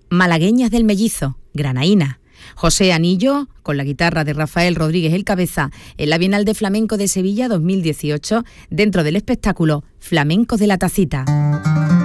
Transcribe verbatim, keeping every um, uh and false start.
Malagueñas del Mellizo, granaína. José Anillo, con la guitarra de Rafael Rodríguez El Cabeza, en la Bienal de Flamenco de Sevilla dos mil dieciocho, dentro del espectáculo Flamencos de la Tacita.